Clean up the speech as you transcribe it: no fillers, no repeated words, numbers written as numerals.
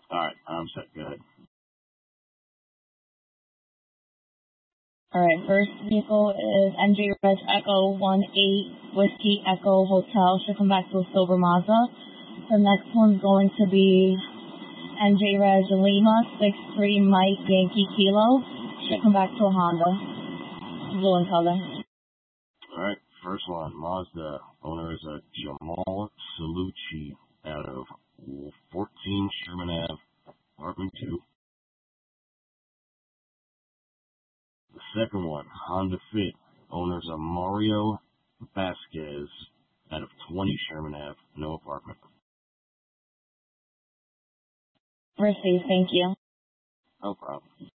All right, I'm set. Go ahead. All right, first vehicle is NJ Res Echo 18 Whiskey Echo Hotel. Should come back to a silver Mazda. The next one's going to be NJ Res Lima 63 Mike Yankee Kilo. Should come back to a Honda. Blue in color. All right, first one, Mazda. Owner is a Jamal Salucci out of 14 Sherman Ave, apartment 2. The second one, Honda Fit. Owner's a Mario Vasquez out of 20 Sherman Ave, no apartment. Received, thank you. No problem.